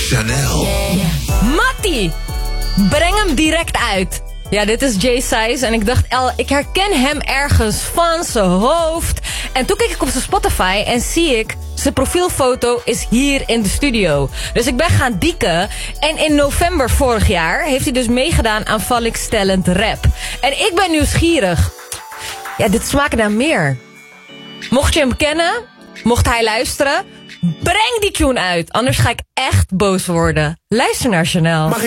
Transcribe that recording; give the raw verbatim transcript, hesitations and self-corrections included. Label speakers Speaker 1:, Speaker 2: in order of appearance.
Speaker 1: Chanel.
Speaker 2: Mattie, breng hem direct uit. Ja, dit is Jay Size en ik dacht, El, ik herken hem ergens van zijn hoofd. En toen keek ik op zijn Spotify en zie ik, zijn profielfoto is hier in de studio. Dus ik ben gaan dieken. En in november vorig jaar heeft hij dus meegedaan aan Valix Talent Rap. En ik ben nieuwsgierig. Ja, dit smaakt naar meer. Mocht je hem kennen, mocht hij luisteren, breng die tune uit. Anders ga ik echt boos worden. Luister naar Chanel.